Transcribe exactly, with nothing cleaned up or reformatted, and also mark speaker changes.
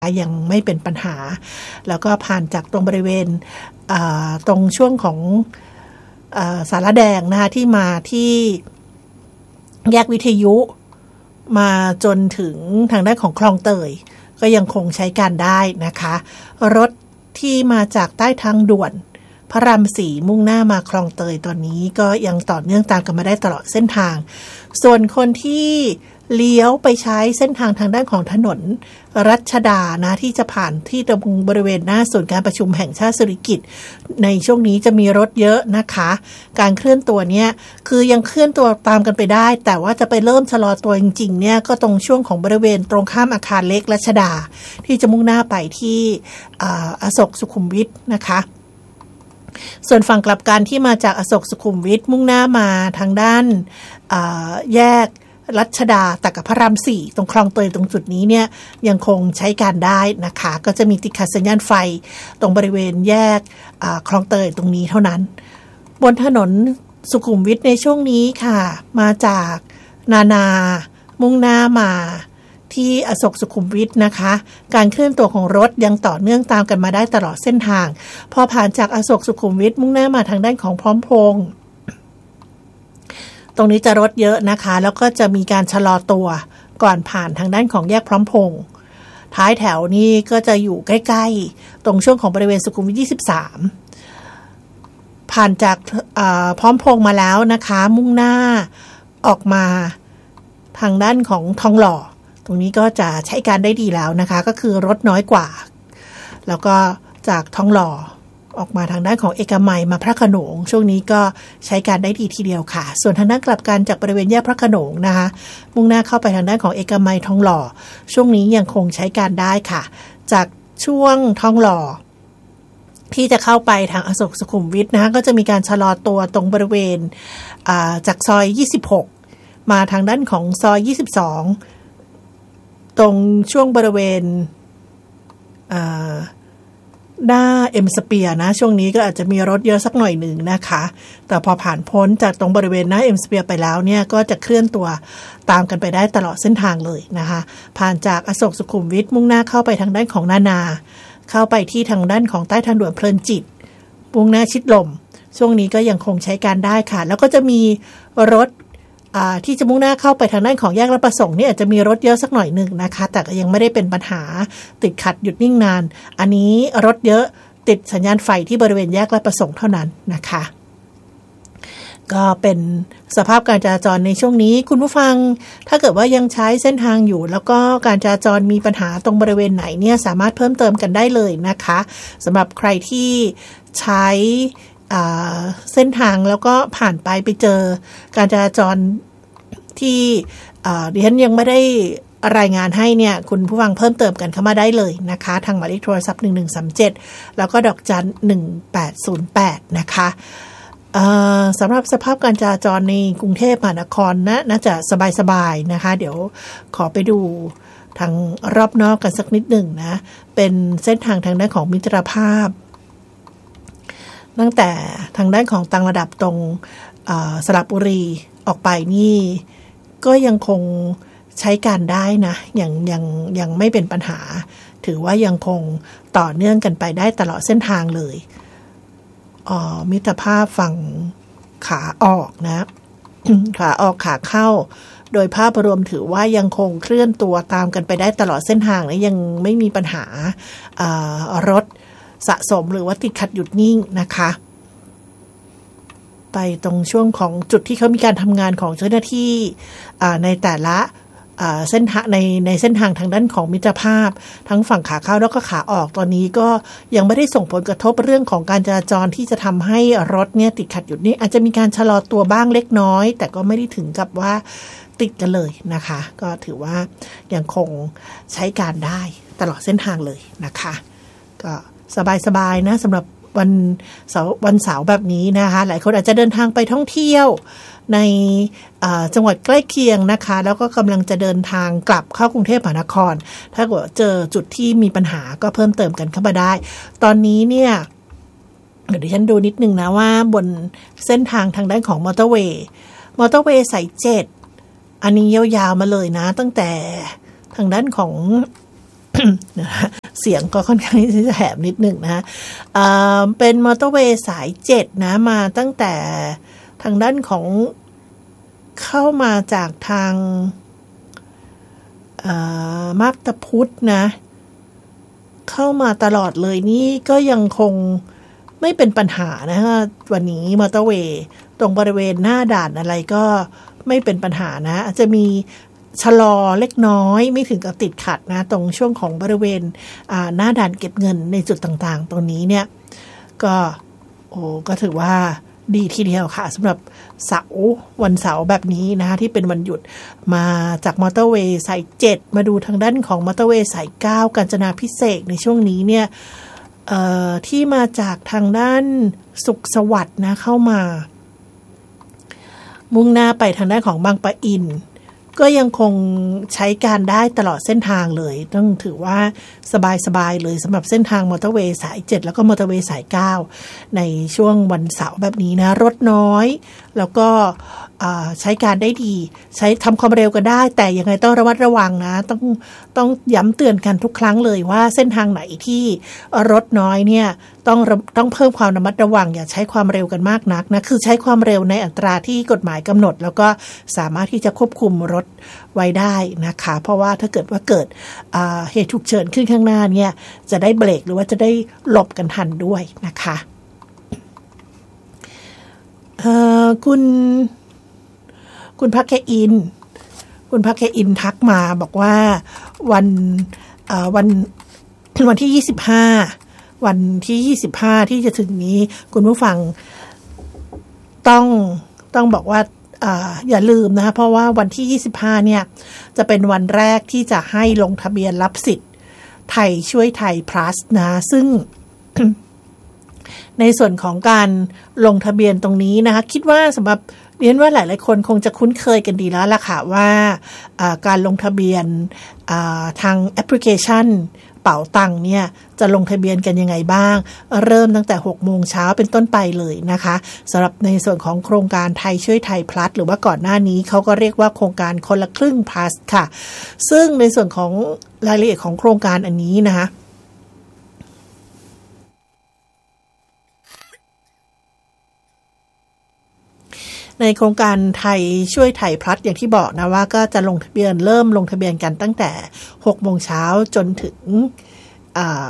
Speaker 1: ยังไม่เป็นปัญหาแล้วก็ผ่านจากตรงบริเวณตรงช่วงของสารแดงนะคะที่มาที่แยกวิทยุมาจนถึงทางด้านของคลองเตยก็ยังคงใช้การได้นะคะรถที่มาจากใต้ทางด่วนพระรามสี่มุ่งหน้ามาคลองเตยตอนนี้ก็ยังต่อเนื่องตามกันมาได้ตลอดเส้นทางส่วนคนที่เลี้ยวไปใช้เส้นทางทางด้านของถนนรัชดานะที่จะผ่านที่ตรงบริเวณหน้าศูนย์การประชุมแห่งชาติสิริกิติ์ในช่วงนี้จะมีรถเยอะนะคะการเคลื่อนตัวเนี่ยคือยังเคลื่อนตัวตามกันไปได้แต่ว่าจะไปเริ่มชะลอตัวจริงๆเนี่ยก็ตรงช่วงของบริเวณตรงข้ามอาคารเล็กรัชดาที่จะมุ่งหน้าไปที่อโศกสุขุมวิทนะคะส่วนฝั่งกลับกันที่มาจากอโศกสุขุมวิทมุ่งหน้ามาทางด้านแยกรัชดาตัดกับพระรามสี่ตรงคลองเตยตรงจุดนี้เนี่ยยังคงใช้การได้นะคะก็จะมีติดขัดสัญญาณไฟตรงบริเวณแยกคลองเตยตรงนี้เท่านั้นบนถนนสุขุมวิทในช่วงนี้ค่ะมาจากนานามุ่งหน้ามาที่อโศกสุขุมวิทนะคะการเคลื่อนตัวของรถยังต่อเนื่องตามกันมาได้ตลอดเส้นทางพอผ่านจากอโศกสุขุมวิทมุ่งหน้ามาทางด้านของพร้อมพงษ์ตรงนี้จะรถเยอะนะคะแล้วก็จะมีการชะลอตัวก่อนผ่านทางด้านของแยกพร้อมพงษ์ท้ายแถวนี้ก็จะอยู่ใกล้ๆตรงช่วงของบริเวณสุขุมวิทยี่สิบสามผ่านจากพร้อมพงษ์มาแล้วนะคะมุ่งหน้าออกมาทางด้านของทองหล่อตรงนี้ก็จะใช้การได้ดีแล้วนะคะก็คือรถน้อยกว่าแล้วก็จากทองหล่อออกมาทางด้านของเอกมัยมาพระโขนงช่วงนี้ก็ใช้การได้ดีทีเดียวค่ะส่วนทางด้านกลับกันจากบริเวณแยกพระโขนงนะคะมุ่งหน้าเข้าไปทางด้านของเอกมัยทองหล่อช่วงนี้ยังคงใช้การได้ค่ะจากช่วงทองหล่อที่จะเข้าไปทางอโศกสุขุมวิทนะคะก็จะมีการชะลอตัวตรงบริเวณจากซอยยี่สิบหกมาทางด้านของซอยยี่สิบสองตรงช่วงบริเวณหน้าเอ็มสเปียร์นะช่วงนี้ก็อาจจะมีรถเยอะสักหน่อยหนึ่งนะคะแต่พอผ่านพ้นจากตรงบริเวณหน้าเอ็มสเปียร์ไปแล้วเนี่ยก็จะเคลื่อนตัวตามกันไปได้ตลอดเส้นทางเลยนะคะผ่านจากอโศกสุขุมวิทมุ่งหน้าเข้าไปทางด้านของนานาเข้าไปที่ทางด้านของใต้ทางด่วนเพลินจิตมุ่งหน้าชิดลมช่วงนี้ก็ยังคงใช้การได้ค่ะแล้วก็จะมีรถที่จะมุ่งหน้าเข้าไปทางด้านของแยกรับประสงค์นี่อาจจะมีรถเยอะสักหน่อยหนึ่งนะคะแต่ก็ยังไม่ได้เป็นปัญหาติดขัดหยุดนิ่งนานอันนี้รถเยอะติดสัญญาณไฟที่บริเวณแยกรับประสงค์เท่านั้นนะคะก็เป็นสภาพการจราจรในช่วงนี้คุณผู้ฟังถ้าเกิดว่ายังใช้เส้นทางอยู่แล้วก็การจราจรมีปัญหาตรงบริเวณไหนเนี่ยสามารถเพิ่มเติมกันได้เลยนะคะสำหรับใครที่ใช้เส้นทางแล้วก็ผ่านไปไปเจอการจราจรที่ดิฉันยังไม่ได้รายงานให้เนี่ยคุณผู้ฟังเพิ่มเติมกันเข้ามาได้เลยนะคะทางหมายเลขโทรศัพท์หนึ่งหนึ่งสามเจ็ดแล้วก็ดอกจันหนึ่งแปดศูนย์แปดนะคะสำหรับสภาพการจราจรในกรุงเทพมหานครนะน่าจะสบายๆนะคะเดี๋ยวขอไปดูทางรอบนอกกันสักนิดหนึ่งนะเป็นเส้นทางทางด้านของมิตรภาพตั้งแต่ทางด้านของต่างระดับตรงสระบุรีออกไปนี่ก็ยังคงใช้การได้นะยังยังยังไม่เป็นปัญหาถือว่ายังคงต่อเนื่องกันไปได้ตลอดเส้นทางเลยมิตรภาพฝั่งขาออกนะ ขาออกขาเข้าโดยภาพรวมถือว่ายังคงเคลื่อนตัวตามกันไปได้ตลอดเส้นทางและยังไม่มีปัญหารถสะสมหรือว่าติดขัดหยุดนิ่งนะคะไปตรงช่วงของจุดที่เขามีการทำงานของเจ้าหน้าที่ในแต่ละเส้นทางในในเส้นทางทางด้านของมิตรภาพทั้งฝั่งขาเข้าแล้วก็ขาออกตอนนี้ก็ยังไม่ได้ส่งผลกระทบเรื่องของการจราจรที่จะทำให้รถเนี่ยติดขัดหยุดนิ่งอาจจะมีการชะลอตัวบ้างเล็กน้อยแต่ก็ไม่ได้ถึงกับว่าติดกันเลยนะคะก็ถือว่ายังคงใช้การได้ตลอดเส้นทางเลยนะคะก็สบายๆนะสำหรับวันเสาร์วันเสาร์แบบนี้นะคะหลายคนอาจจะเดินทางไปท่องเที่ยวในจังหวัดใกล้เคียงนะคะแล้วก็กำลังจะเดินทางกลับเข้ากรุงเทพมหานครถ้าเกิดเจอจุดที่มีปัญหาก็เพิ่มเติมกันเข้ามาได้ตอนนี้เนี่ยเดี๋ยวดิฉันดูนิดนึงนะว่าบนเส้นทางทางด้านของมอเตอร์เวย์มอเตอร์เวย์สายเจ็ดอันนี้ยาวๆมาเลยนะตั้งแต่ทางด้านของเสียงก็ค่อนข้างที่จะแหบนิดหนึ่งนะเป็นมอเตอร์เวย์สายเจ็ดนะมาตั้งแต่ทางด้านของเข้ามาจากทางมาบตาพุธนะเข้ามาตลอดเลยนี่ก็ยังคงไม่เป็นปัญหานะฮะวันนี้มอเตอร์เวย์ตรงบริเวณหน้าด่านอะไรก็ไม่เป็นปัญหานะอาจจะมีชะลอเล็กน้อยไม่ถึงกับติดขัดนะตรงช่วงของบริเวณหน้าด่านเก็บเงินในจุดต่างๆตรงนี้เนี่ยก็โอ้ก็ถือว่าดีทีเดียวค่ะสำหรับเสาร์วันเสาร์แบบนี้นะคะที่เป็นวันหยุดมาจากมอเตอร์เวย์สายเจ็ดมาดูทางด้านของมอเตอร์เวย์สายเก้ากาญจนาภิเษกในช่วงนี้เนี่ยที่มาจากทางด้านสุขสวัสดิ์นะเข้ามามุ่งหน้าไปทางด้านของบางปะอินก็ยังคงใช้การได้ตลอดเส้นทางเลยต้องถือว่าสบายๆเลยสำหรับเส้นทางมอเตอร์เวย์สายเจ็ดแล้วก็มอเตอร์เวย์สายเก้าในช่วงวันเสาร์แบบนี้นะรถน้อยแล้วก็ใช้การได้ดีใช้ทำความเร็วก็ได้แต่ยังไงต้องระมัดระวังนะต้องต้องย้ำเตือนกันทุกครั้งเลยว่าเส้นทางไหนที่รถน้อยเนี่ยต้องต้องเพิ่มความระมัดระวังอย่าใช้ความเร็วกันมากนักนะคือใช้ความเร็วในอัตราที่กฎหมายกำหนดแล้วก็สามารถที่จะควบคุมรถไว้ได้นะคะเพราะว่าถ้าเกิดว่าเกิดเหตุฉุกเฉินขึ้นข้างหน้าเนี่ยจะได้เบรกหรือว่าจะได้หลบกันทันด้วยนะคะคุณคุณพักแคอินคุณพักแคอินทักมาบอกว่าวันวันวันที่ยี่สิบห้าวันที่ยี่สิบห้าที่จะถึงนี้คุณผู้ฟังต้องต้องบอกว่าอ่าอย่าลืมนะคะเพราะว่าวันที่ยี่สิบห้าเนี่ยจะเป็นวันแรกที่จะให้ลงทะเบียนรับสิทธิ์ไทยช่วยไทย plus นะซึ่ง ในส่วนของการลงทะเบียนตรงนี้นะคะคิดว่าสำหรับเรียนว่าหลายๆคนคงจะคุ้นเคยกันดีแล้วล่ะค่ะว่าการลงทะเบียนทางแอปพลิเคชันเป๋าตังเนี่ยจะลงทะเบียนกันยังไงบ้างเริ่มตั้งแต่หกโมงเช้าเป็นต้นไปเลยนะคะสำหรับในส่วนของโครงการไทยช่วยไทย plus หรือว่าก่อนหน้านี้เขาก็เรียกว่าโครงการคนละครึ่ง plus ค่ะซึ่งในส่วนของรายละเอียดของโครงการอันนี้นะคะในโครงการไทยช่วยไทยพลัสอย่างที่บอกนะว่าก็จะลงทะเบียนเริ่มลงทะเบียนกันตั้งแต่หกโมงเช้าจนถึง